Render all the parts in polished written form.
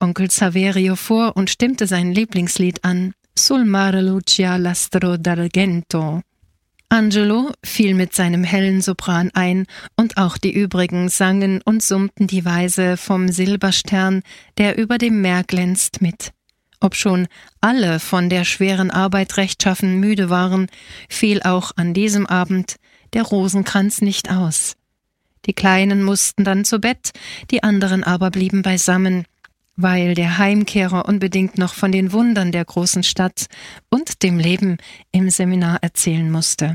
Onkel Saverio vor und stimmte sein Lieblingslied an, Sul mare lucia l'astro d'argento. Angelo fiel mit seinem hellen Sopran ein, und auch die übrigen sangen und summten die Weise vom Silberstern, der über dem Meer glänzt, mit. Obschon alle von der schweren Arbeit rechtschaffen müde waren, fiel auch an diesem Abend der Rosenkranz nicht aus. Die Kleinen mussten dann zu Bett, die anderen aber blieben beisammen, weil der Heimkehrer unbedingt noch von den Wundern der großen Stadt und dem Leben im Seminar erzählen musste.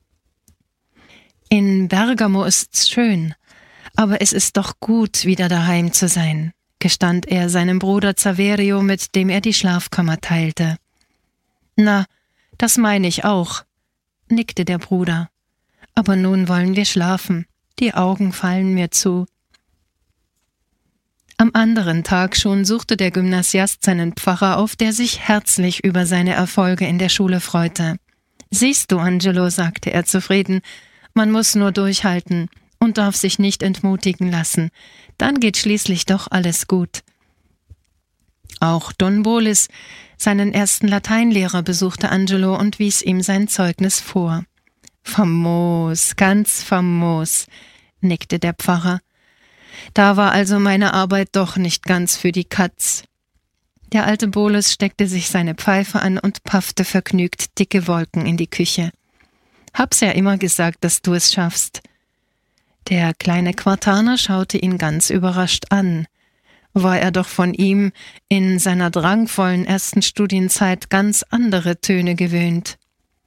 In Bergamo ist's schön, aber es ist doch gut, wieder daheim zu sein, gestand er seinem Bruder Saverio, mit dem er die Schlafkammer teilte. Na, das meine ich auch, nickte der Bruder. Aber nun wollen wir schlafen, die Augen fallen mir zu. Am anderen Tag schon suchte der Gymnasiast seinen Pfarrer auf, der sich herzlich über seine Erfolge in der Schule freute. »Siehst du, Angelo«, sagte er zufrieden, »man muss nur durchhalten und darf sich nicht entmutigen lassen. Dann geht schließlich doch alles gut.« Auch Don Bolis, seinen ersten Lateinlehrer, besuchte Angelo und wies ihm sein Zeugnis vor. »Famos, ganz famos«, nickte der Pfarrer. »Da war also meine Arbeit doch nicht ganz für die Katz.« Der alte Bolis steckte sich seine Pfeife an und paffte vergnügt dicke Wolken in die Küche. »Hab's ja immer gesagt, dass du es schaffst.« Der kleine Quartaner schaute ihn ganz überrascht an. War er doch von ihm in seiner drangvollen ersten Studienzeit ganz andere Töne gewöhnt.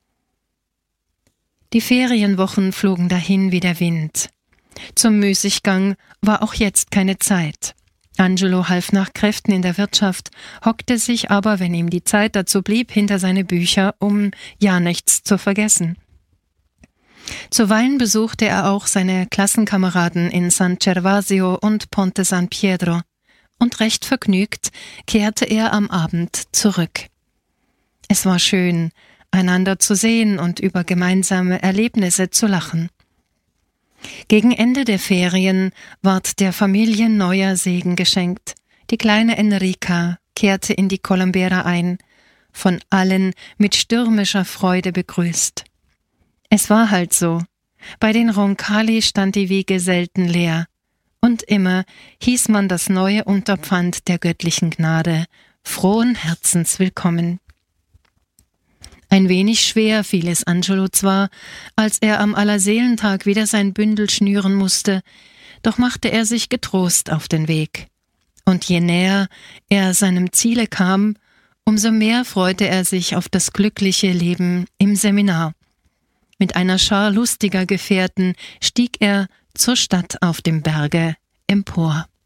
Die Ferienwochen flogen dahin wie der Wind. Zum Müßiggang war auch jetzt keine Zeit. Angelo half nach Kräften in der Wirtschaft, hockte sich aber, wenn ihm die Zeit dazu blieb, hinter seine Bücher, um ja nichts zu vergessen. Zuweilen besuchte er auch seine Klassenkameraden in San Gervasio und Ponte San Pietro, und recht vergnügt kehrte er am Abend zurück. Es war schön, einander zu sehen und über gemeinsame Erlebnisse zu lachen. Gegen Ende der Ferien ward der Familie neuer Segen geschenkt. Die kleine Enrica kehrte in die Columbera ein, von allen mit stürmischer Freude begrüßt. Es war halt so. Bei den Roncalli stand die Wiege selten leer. Und immer hieß man das neue Unterpfand der göttlichen Gnade frohen Herzens willkommen. Ein wenig schwer fiel es Angelo zwar, als er am Allerseelentag wieder sein Bündel schnüren musste, doch machte er sich getrost auf den Weg. Und je näher er seinem Ziele kam, umso mehr freute er sich auf das glückliche Leben im Seminar. Mit einer Schar lustiger Gefährten stieg er zur Stadt auf dem Berge empor.